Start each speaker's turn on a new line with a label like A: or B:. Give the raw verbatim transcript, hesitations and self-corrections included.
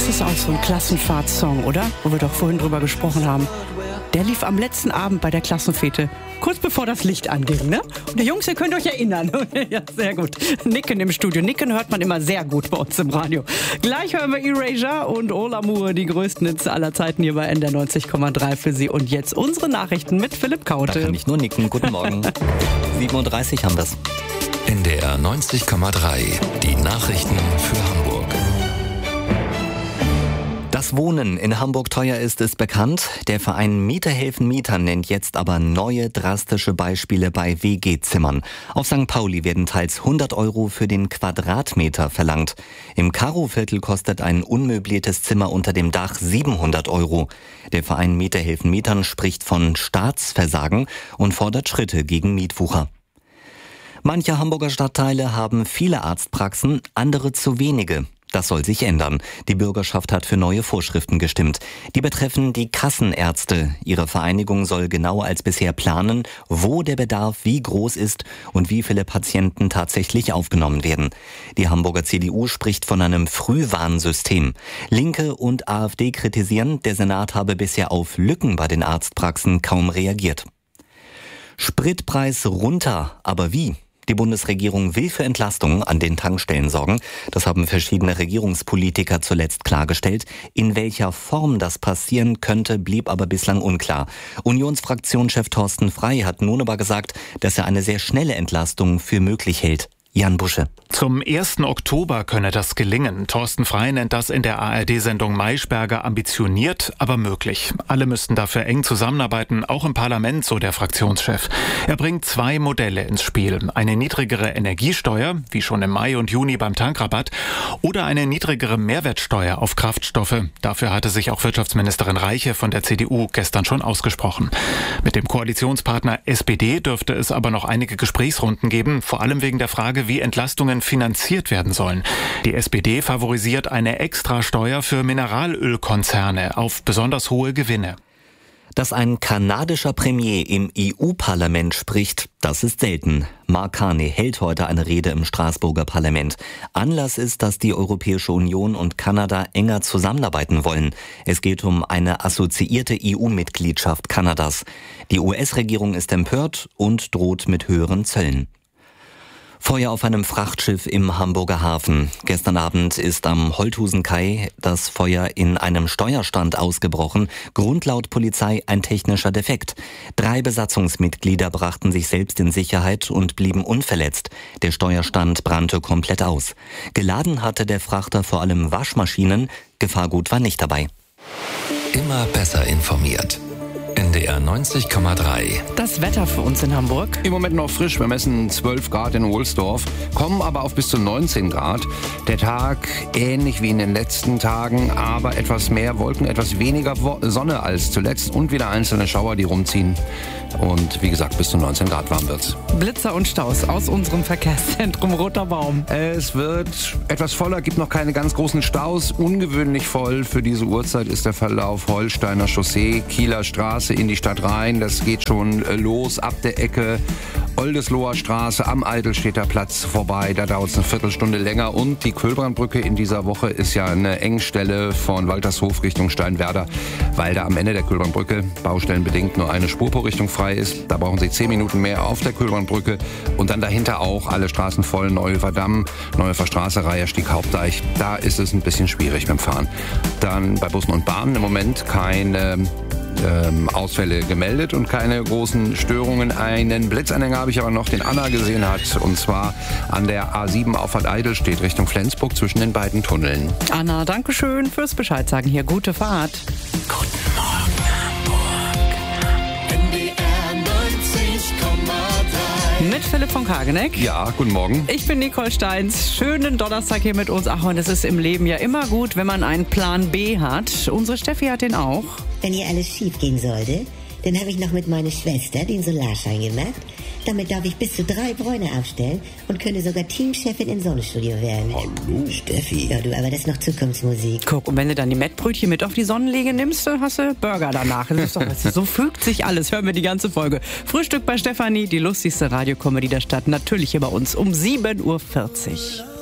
A: Das ist auch so ein Klassenfahrtssong, oder? Wo wir doch vorhin drüber gesprochen haben. Der lief am letzten Abend bei der Klassenfete, kurz bevor das Licht anging, ne? Und die Jungs, ihr könnt euch erinnern. Ja, sehr gut. Nicken im Studio. Nicken hört man immer sehr gut bei uns im Radio. Gleich hören wir Erasure und All Amour, die größten Hits aller Zeiten hier bei N D R neunzig Komma drei für Sie. Und jetzt unsere Nachrichten mit Philipp Kaute.
B: Da kann ich nur nicken. Guten Morgen. sieben Uhr dreißig haben wir's.
C: N D R neunzig Komma drei, die Nachrichten für Hamburg.
B: Dass Wohnen in Hamburg teuer ist, ist bekannt. Der Verein Mieter helfen Mietern nennt jetzt aber neue drastische Beispiele bei W G-Zimmern. Auf Sankt Pauli werden teils hundert Euro für den Quadratmeter verlangt. Im Karo-Viertel kostet ein unmöbliertes Zimmer unter dem Dach siebenhundert Euro. Der Verein Mieter helfen Mietern spricht von Staatsversagen und fordert Schritte gegen Mietwucher. Manche Hamburger Stadtteile haben viele Arztpraxen, andere zu wenige. Das soll sich ändern. Die Bürgerschaft hat für neue Vorschriften gestimmt. Die betreffen die Kassenärzte. Ihre Vereinigung soll genauer als bisher planen, wo der Bedarf wie groß ist und wie viele Patienten tatsächlich aufgenommen werden. Die Hamburger C D U spricht von einem Frühwarnsystem. Linke und AfD kritisieren, der Senat habe bisher auf Lücken bei den Arztpraxen kaum reagiert. Spritpreis runter, aber wie? Die Bundesregierung will für Entlastung an den Tankstellen sorgen. Das haben verschiedene Regierungspolitiker zuletzt klargestellt. In welcher Form das passieren könnte, blieb aber bislang unklar. Unionsfraktionschef Thorsten Frey hat nun aber gesagt, dass er eine sehr schnelle Entlastung für möglich hält. Jan Busche.
D: Zum ersten Oktober könne das gelingen. Thorsten Frey nennt das in der A R D-Sendung Maischberger ambitioniert, aber möglich. Alle müssten dafür eng zusammenarbeiten, auch im Parlament, so der Fraktionschef. Er bringt zwei Modelle ins Spiel. Eine niedrigere Energiesteuer, wie schon im Mai und Juni beim Tankrabatt, oder eine niedrigere Mehrwertsteuer auf Kraftstoffe. Dafür hatte sich auch Wirtschaftsministerin Reiche von der C D U gestern schon ausgesprochen. Mit dem Koalitionspartner S P D dürfte es aber noch einige Gesprächsrunden geben, vor allem wegen der Frage, wie Entlastungen finanziert werden sollen. Die S P D favorisiert eine Extrasteuer für Mineralölkonzerne auf besonders hohe Gewinne.
B: Dass ein kanadischer Premier im E U-Parlament spricht, das ist selten. Mark Carney hält heute eine Rede im Straßburger Parlament. Anlass ist, dass die Europäische Union und Kanada enger zusammenarbeiten wollen. Es geht um eine assoziierte E U-Mitgliedschaft Kanadas. Die U S-Regierung ist empört und droht mit höheren Zöllen. Feuer auf einem Frachtschiff im Hamburger Hafen. Gestern Abend ist am Holthusen-Kai das Feuer in einem Steuerstand ausgebrochen. Grund laut Polizei ein technischer Defekt. Drei Besatzungsmitglieder brachten sich selbst in Sicherheit und blieben unverletzt. Der Steuerstand brannte komplett aus. Geladen hatte der Frachter vor allem Waschmaschinen. Gefahrgut war nicht dabei.
C: Immer besser informiert. N D R neunzig Komma drei.
A: Das Wetter für uns in Hamburg.
E: Im Moment noch frisch. Wir messen zwölf Grad in Ohlsdorf, kommen aber auf bis zu neunzehn Grad. Der Tag ähnlich wie in den letzten Tagen, aber etwas mehr Wolken, etwas weniger Sonne als zuletzt und wieder einzelne Schauer, die rumziehen. Und wie gesagt, bis zu neunzehn Grad warm wird's.
A: Blitzer und Staus aus unserem Verkehrszentrum Roter Baum.
E: Es wird etwas voller, gibt noch keine ganz großen Staus. Ungewöhnlich voll für diese Uhrzeit ist der Verlauf Holsteiner Chaussee, Kieler Straße in die Stadt rein. Das geht schon los ab der Ecke Oldesloher Straße am Eidelstädter Platz vorbei. Da dauert es eine Viertelstunde länger. Und die Köhlbrandbrücke in dieser Woche ist ja eine Engstelle von Waltershof Richtung Steinwerder, weil da am Ende der Köhlbrandbrücke baustellenbedingt nur eine Spur pro Richtung frei ist. Da brauchen Sie zehn Minuten mehr auf der Köhlbrandbrücke. Und dann dahinter auch alle Straßen voll. Neuhofer Damm, Neuhofer Straße, Reiherstieg, Hauptdeich. Da ist es ein bisschen schwierig beim Fahren. Dann bei Bussen und Bahnen im Moment keine Ähm, Ausfälle gemeldet und keine großen Störungen. Einen Blitzanhänger habe ich aber noch, den Anna gesehen hat, und zwar an der A sieben Auffahrt Eidelstedt Richtung Flensburg zwischen den beiden Tunneln.
A: Anna, danke schön fürs Bescheid sagen. Hier, gute Fahrt.
C: Guten Morgen, Hamburg. N D R neunzig Komma drei.
A: Mit Philipp von Kageneck.
E: Ja, guten Morgen.
A: Ich bin Nicole Steins. Schönen Donnerstag hier mit uns. Ach, und es ist im Leben ja immer gut, wenn man einen Plan B hat. Unsere Steffi hat den auch.
F: Wenn hier alles schief gehen sollte, dann habe ich noch mit meiner Schwester den Solarschein gemacht. Damit darf ich bis zu drei Bräune aufstellen und könnte sogar Teamchefin im Sonnenstudio werden.
E: Hallo, Steffi.
F: Ja, du, aber das ist noch Zukunftsmusik.
A: Guck, und wenn du dann die Mettbrötchen mit auf die Sonnenliege nimmst, dann hast du Burger danach. Das ist doch, das ist, so fügt sich alles. Hören wir die ganze Folge. Frühstück bei Stefanie, die lustigste Radiokomödie der Stadt. Natürlich hier bei uns um sieben Uhr vierzig.